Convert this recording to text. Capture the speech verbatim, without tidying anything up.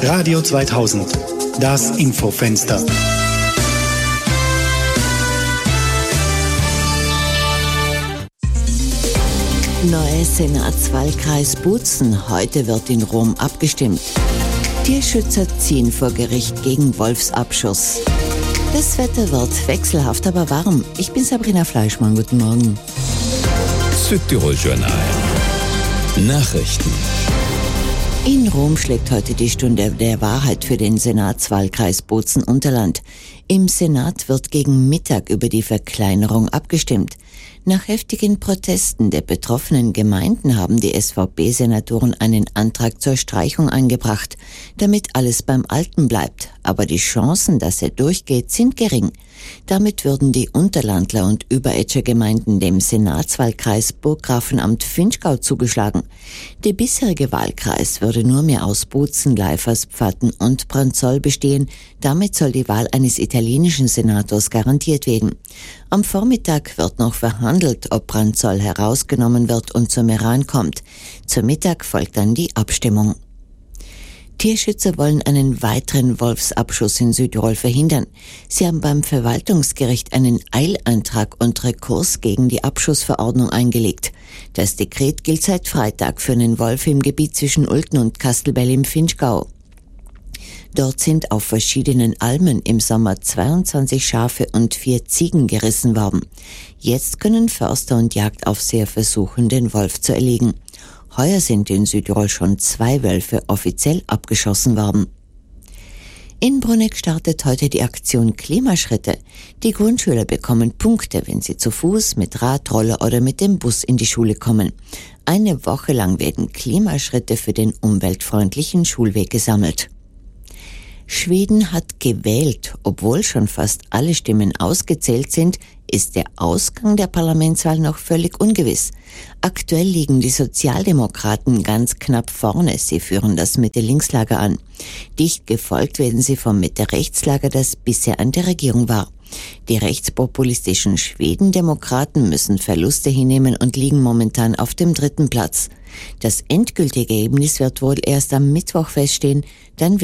Radio zweitausend, das Infofenster. Neuer Senatswahlkreis Bozen. Heute wird in Rom abgestimmt. Tierschützer ziehen vor Gericht gegen Wolfsabschuss. Das Wetter wird wechselhaft, aber warm. Ich bin Sabrina Fleischmann. Guten Morgen. Südtirol Journal. Nachrichten. In Rom schlägt heute die Stunde der Wahrheit für den Senatswahlkreis Bozen-Unterland. Im Senat wird gegen Mittag über die Verkleinerung abgestimmt. Nach heftigen Protesten der betroffenen Gemeinden haben die S V P-Senatoren einen Antrag zur Streichung eingebracht, damit alles beim Alten bleibt. Aber die Chancen, dass er durchgeht, sind gering. Damit würden die Unterlandler und Überetscher Gemeinden dem Senatswahlkreis Burggrafenamt-Vinschgau zugeschlagen. Der bisherige Wahlkreis würde nur mehr aus Bozen, Leiferspfatten und Branzoll bestehen. Damit soll die Wahl eines italienischen Senators garantiert werden. Am Vormittag wird noch verhandelt, ob Branzoll herausgenommen wird und zum Meran kommt. Zum Mittag folgt dann die Abstimmung. Tierschützer wollen einen weiteren Wolfsabschuss in Südtirol verhindern. Sie haben beim Verwaltungsgericht einen Eilantrag und Rekurs gegen die Abschussverordnung eingelegt. Das Dekret gilt seit Freitag für einen Wolf im Gebiet zwischen Ulten und Kastelbell im Vinschgau. Dort sind auf verschiedenen Almen im Sommer zweiundzwanzig Schafe und vier Ziegen gerissen worden. Jetzt können Förster und Jagdaufseher versuchen, den Wolf zu erlegen. Heuer sind in Südtirol schon zwei Wölfe offiziell abgeschossen worden. In Bruneck startet heute die Aktion Klimaschritte. Die Grundschüler bekommen Punkte, wenn sie zu Fuß, mit Radroller oder mit dem Bus in die Schule kommen. Eine Woche lang werden Klimaschritte für den umweltfreundlichen Schulweg gesammelt. Schweden hat gewählt. Obwohl schon fast alle Stimmen ausgezählt sind, ist der Ausgang der Parlamentswahl noch völlig ungewiss. Aktuell liegen die Sozialdemokraten ganz knapp vorne. Sie führen das Mitte-Links-Lager an. Dicht gefolgt werden sie vom Mitte-Rechts-Lager, das bisher an der Regierung war. Die rechtspopulistischen Schwedendemokraten müssen Verluste hinnehmen und liegen momentan auf dem dritten Platz. Das endgültige Ergebnis wird wohl erst am Mittwoch feststehen, dann